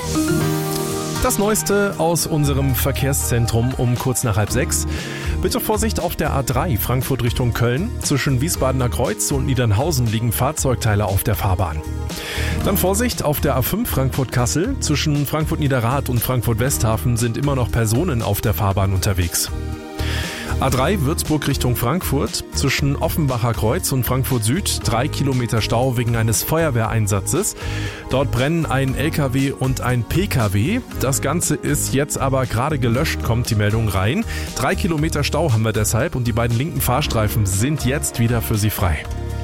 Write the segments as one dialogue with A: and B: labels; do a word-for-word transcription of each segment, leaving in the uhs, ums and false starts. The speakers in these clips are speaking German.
A: Das Neueste aus unserem Verkehrszentrum um kurz nach halb sechs. Bitte Vorsicht auf der A drei Frankfurt Richtung Köln. Zwischen Wiesbadener Kreuz und Niedernhausen liegen Fahrzeugteile auf der Fahrbahn. Dann Vorsicht auf der A fünf Frankfurt-Kassel. Zwischen Frankfurt-Niederrad und Frankfurt-Westhafen sind immer noch Personen auf der Fahrbahn unterwegs. A drei Würzburg Richtung Frankfurt. Zwischen Offenbacher Kreuz und Frankfurt Süd drei Kilometer Stau wegen eines Feuerwehreinsatzes. Dort brennen ein L K W und ein P K W. Das Ganze ist jetzt aber gerade gelöscht, kommt die Meldung rein. Drei Kilometer Stau haben wir deshalb und die beiden linken Fahrstreifen sind jetzt wieder für Sie frei.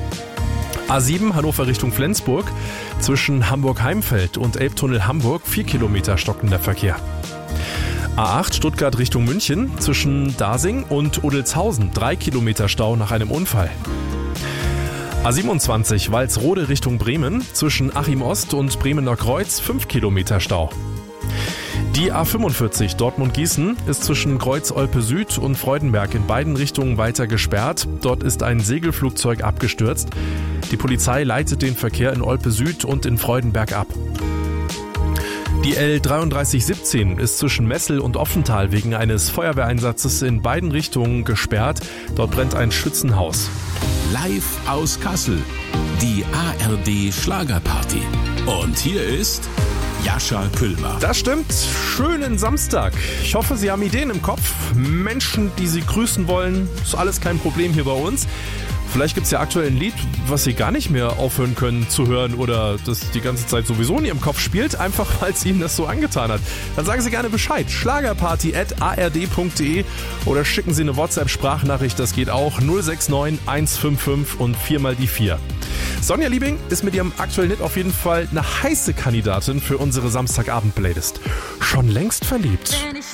A: A sieben Hannover Richtung Flensburg. Zwischen Hamburg-Heimfeld und Elbtunnel Hamburg vier Kilometer stockender Verkehr. A acht Stuttgart Richtung München, zwischen Dasing und Odelzhausen drei Kilometer Stau nach einem Unfall. A siebenundzwanzig Walsrode Richtung Bremen, zwischen Achim Ost und Bremener Kreuz fünf Kilometer Stau. Die A fünfundvierzig Dortmund-Gießen ist zwischen Kreuz-Olpe Süd und Freudenberg in beiden Richtungen weiter gesperrt. Dort ist ein Segelflugzeug abgestürzt. Die Polizei leitet den Verkehr in Olpe Süd und in Freudenberg ab. Die L dreiunddreißig siebzehn ist zwischen Messel und Offental wegen eines Feuerwehreinsatzes in beiden Richtungen gesperrt. Dort brennt ein Schützenhaus.
B: Live aus Kassel, die A R D Schlagerparty. Und hier ist Jascha Küllmer.
A: Das stimmt. Schönen Samstag. Ich hoffe, Sie haben Ideen im Kopf. Menschen, die Sie grüßen wollen. Ist alles kein Problem hier bei uns. Vielleicht gibt es ja aktuell ein Lied, was Sie gar nicht mehr aufhören können zu hören oder das die ganze Zeit sowieso in Ihrem Kopf spielt, einfach weil es Ihnen das so angetan hat. Dann sagen Sie gerne Bescheid. Schlagerparty at a r d punkt d e oder schicken Sie eine WhatsApp-Sprachnachricht, das geht auch. null sechs neun eins fünf fünf und viermal die vier. Sonja Liebing ist mit ihrem aktuellen Hit auf jeden Fall eine heiße Kandidatin für unsere Samstagabend-Playlist. Schon längst verliebt.